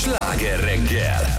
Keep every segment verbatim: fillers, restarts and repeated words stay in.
Sláger reggel!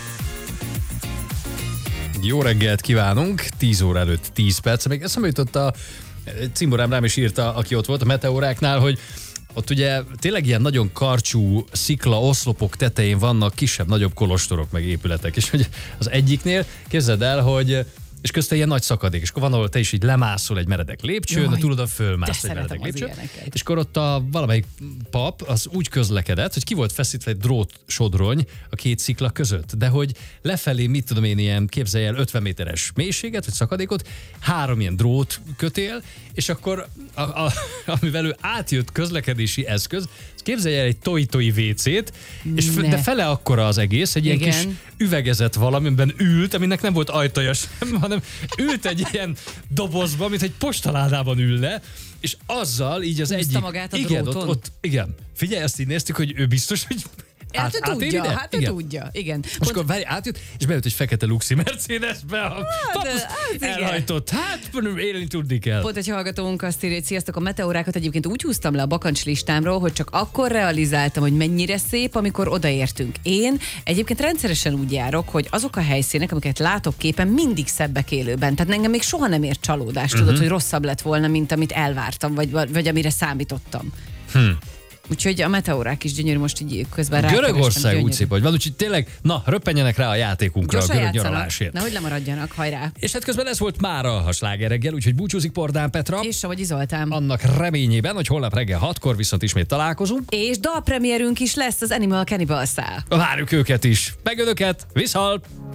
Jó reggelt kívánunk, tíz óra előtt tíz perc. Még eszembe jutott a cimborám, rám is írta, aki ott volt a meteoráknál, hogy ott ugye tényleg ilyen nagyon karcsú szikla oszlopok tetején vannak kisebb-nagyobb kolostorok meg épületek, és hogy az egyiknél képzeld el, hogy és közte ilyen nagy szakadék, és akkor van, ahol te is így lemászol egy meredek lépcsőn, de tudod, fölmász egy meredek lépcsőn. És akkor ott a valamelyik pap az úgy közlekedett, hogy ki volt feszítve egy drótsodrony a két szikla között, de hogy lefelé, mit tudom én, ilyen képzelj el ötven méteres mélységet, vagy szakadékot, három ilyen drót kötél, és akkor a, a, amivel ő átjött közlekedési eszköz, képzelj el egy toi-toi vécét, és f- de fele akkora az egész, egy ilyen kis üvegezett valamiben ült, aminek nem volt ajtaja sem, hanem ült egy ilyen dobozban, mint egy postaládában ülne, és azzal így az Húzta egyik... magát a igen, dróton. ott, ott, igen. Figyelj, ezt így néztük, hogy ő biztos, hogy Hát ő tudja, hát ő tudja, igen. És Pont... akkor várj, átjött, és bejött egy fekete luxi Mercedesbe, a Hát, hát elhajtott. Hát, élni tudni kell. Pont egy hallgatónk azt írja, hogy sziasztok, a meteorákat egyébként úgy húztam le a bakancs listámról, hogy csak akkor realizáltam, hogy mennyire szép, amikor odaértünk. Én egyébként rendszeresen úgy járok, hogy azok a helyszínek, amiket látok képen, mindig szebbek élőben. Tehát engem még soha nem ért csalódás, uh-huh. tudod, hogy rosszabb lett volna, mint amit elvártam, vagy, vagy amire számítottam. Hm. Úgyhogy a meteorák is gyönyörű, most így közben rá. Görögország úgy szép, hogy van, úgyhogy tényleg, na, röppenjenek rá a játékunkra, gyorsan a görög játszanak, nyaralásért. nehogy lemaradjanak, hajrá. És hát közben ez volt mára a Sláger reggel, úgyhogy búcsúzik Pordán Petra. És Savagyi Zoltán. Annak reményében, hogy holnap reggel hatkor viszont ismét találkozunk. És dalpremierünk is lesz az Animal Cannibal-szál. Várjuk őket is. Meg önöket, viszont!